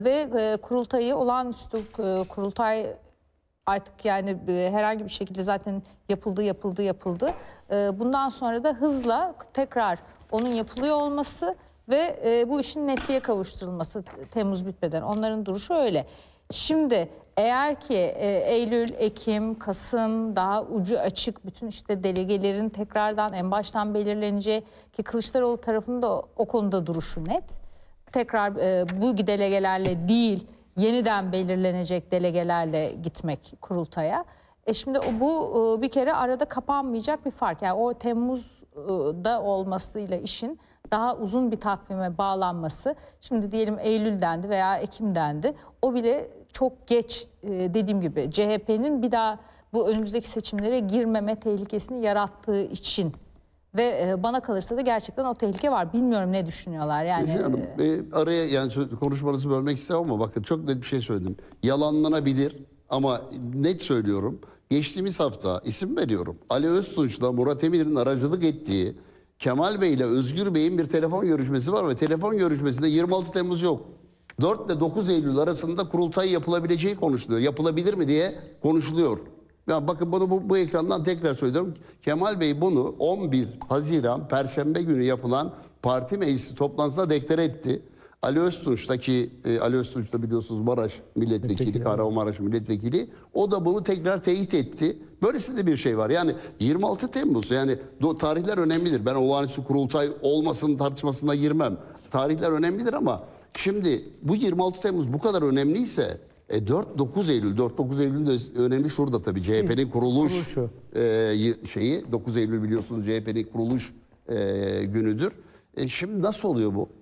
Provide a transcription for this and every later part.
Ve kurultayı olağanüstü kurultay artık yani herhangi bir şekilde zaten yapıldı. Bundan sonra da hızla tekrar onun yapılıyor olması ve bu işin netliğe kavuşturulması Temmuz bitmeden. Onların duruşu öyle. Şimdi eğer ki Eylül, Ekim, Kasım daha ucu açık bütün işte delegelerin tekrardan en baştan belirleneceği ki Kılıçdaroğlu tarafında o konuda duruşu net. Tekrar bu delegelerle değil yeniden belirlenecek delegelerle gitmek kurultaya. Şimdi bu bir kere arada kapanmayacak bir fark. Yani o Temmuz'da olmasıyla işin daha uzun bir takvime bağlanması. Şimdi diyelim Eylül dendi veya Ekim dendi. O bile çok geç dediğim gibi CHP'nin bir daha bu önümüzdeki seçimlere girmeme tehlikesini yarattığı için. Ve bana kalırsa da gerçekten o tehlike var. Bilmiyorum ne düşünüyorlar yani. Siz Hanım, araya yani konuşmanızı bölmek istemem ama bakın çok net bir şey söyledim. Yalanlanabilir ama net söylüyorum. Geçtiğimiz hafta isim veriyorum. Ali Öztunç'la Murat Emir'in aracılık ettiği Kemal Bey ile Özgür Bey'in bir telefon görüşmesi var ve telefon görüşmesinde 26 Temmuz yok. 4 ile 9 Eylül arasında kurultay yapılabileceği konuşuluyor. Yapılabilir mi diye konuşuluyor. Yani bakın bunu bu ekrandan tekrar söylüyorum. Kemal Bey bunu 11 Haziran Perşembe günü yapılan parti meclisi toplantısında deklare etti. Ali Öztunç da biliyorsunuz Maraş milletvekili, Kahramanmaraş milletvekili. O da bunu tekrar teyit etti. Böylesi de bir şey var. Yani 26 Temmuz yani tarihler önemlidir. Ben olağanüstü kurultay olmasının tartışmasına girmem. Tarihler önemlidir ama şimdi bu 26 Temmuz bu kadar önemliyse 4-9 Eylül, 4-9 Eylül de önemli şurada tabii CHP'nin kuruluş şeyi 9 Eylül biliyorsunuz CHP'nin kuruluş günüdür. Şimdi nasıl oluyor bu?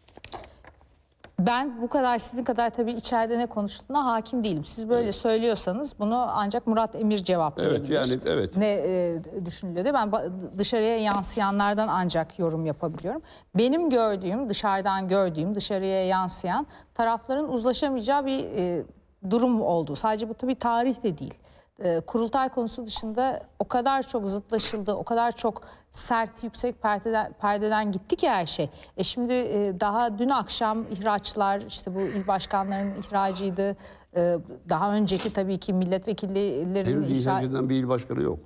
Ben bu kadar sizin kadar tabii içeride ne konuştuğuna hakim değilim. Siz böyle söylüyorsanız bunu ancak Murat Emir cevaplayabilir. Evet yani evet. Ne düşünülüyor diye ben dışarıya yansıyanlardan ancak yorum yapabiliyorum. Benim gördüğüm, dışarıdan gördüğüm, dışarıya yansıyan tarafların uzlaşamayacağı bir durum oldu. Sadece bu tabii tarih de değil. Kurultay konusu dışında o kadar çok zıtlaşıldı, o kadar çok sert, yüksek perdeden gitti ki her şey. Şimdi daha dün akşam ihraçlar, işte bu il başkanlarının ihracıydı. Daha önceki tabii ki milletvekillerinin ihracından bir il başkanı yok.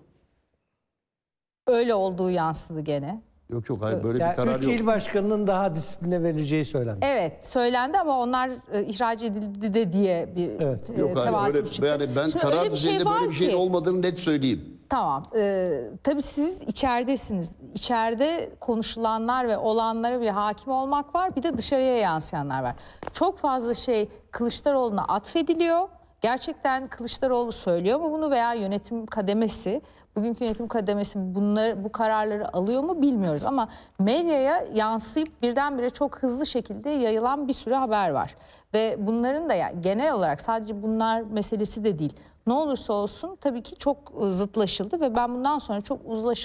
Öyle olduğu yansıdı gene. Yok hayır böyle bir karar yok. 3 il başkanının daha disipline verileceği söylendi. Evet söylendi ama onlar ihraç edildi de diye bir yok hayır öyle çıktı. yani ben Şimdi karar düzeyinde böyle bir şeyin olmadığını net söyleyeyim. Tamam. Tabii siz içeridesiniz. İçeride konuşulanlar ve olanlara bir hakim olmak var. Bir de dışarıya yansıyanlar var. Çok fazla şey Kılıçdaroğlu'na atfediliyor. Gerçekten Kılıçdaroğlu söylüyor mu bunu veya yönetim kademesi, bugünkü yönetim kademesi bu kararları alıyor mu bilmiyoruz. Ama medyaya yansıyıp birdenbire çok hızlı şekilde yayılan bir sürü haber var. Ve bunların da genel olarak sadece bunlar meselesi de değil. Ne olursa olsun tabii ki çok zıtlaşıldı ve ben bundan sonra çok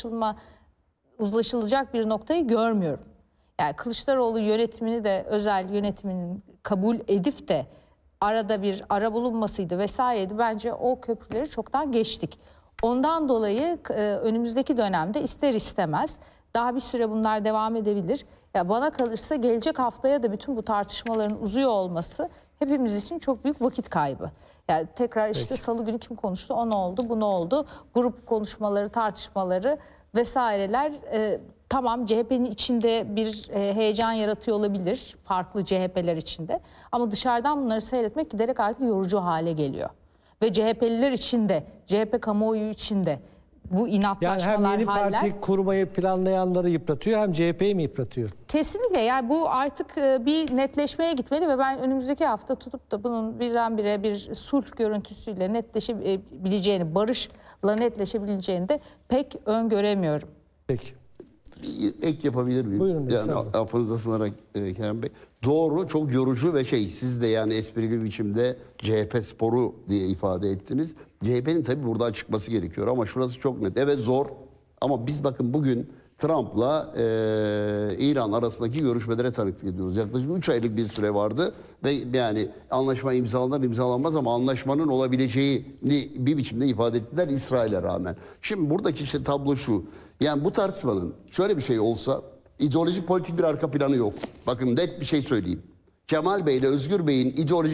uzlaşılacak bir noktayı görmüyorum. Yani Kılıçdaroğlu yönetimini de özel yönetiminin kabul edip de arada bir ara bulunmasıydı vesaireydi. Bence o köprüleri çoktan geçtik. Ondan dolayı önümüzdeki dönemde ister istemez daha bir süre bunlar devam edebilir. Ya bana kalırsa gelecek haftaya da bütün bu tartışmaların uzuyor olması hepimiz için çok büyük vakit kaybı. Yani tekrar işte Salı günü kim konuştu, o ne oldu, bu ne oldu, grup konuşmaları, tartışmaları vesaireler tamam CHP'nin içinde bir heyecan yaratıyor olabilir farklı CHP'ler içinde ama dışarıdan bunları seyretmek giderek artık yorucu hale geliyor. Ve CHP'liler içinde, CHP kamuoyu içinde bu inatlaşmalar, yani hem yeni haller... parti kurmayı planlayanları yıpratıyor hem CHP'yi mi yıpratıyor? Kesinlikle yani bu artık bir netleşmeye gitmeli ve ben önümüzdeki hafta tutup da bunun birdenbire bir sulh görüntüsüyle netleşebileceğini, barışla netleşebileceğini de pek öngöremiyorum. Peki. Ek yapabilir miyim? Buyurun. Yani affınıza sığınarak Kerem Bey. Doğru, çok yorucu ve siz de yani esprili bir biçimde CHP sporu diye ifade ettiniz. CHP'nin tabii buradan çıkması gerekiyor ama şurası çok net. Evet zor ama biz bakın bugün Trump'la İran arasındaki görüşmelere tanıklık ediyoruz. Yaklaşık 3 aylık bir süre vardı ve yani anlaşma imzalanır imzalanmaz ama anlaşmanın olabileceğini bir biçimde ifade ettiler İsrail'e rağmen. Şimdi buradaki tablo şu. Yani bu tartışmanın şöyle bir şey olsa ideolojik politik bir arka planı yok. Bakın net bir şey söyleyeyim. Kemal Bey ile Özgür Bey'in ideolojik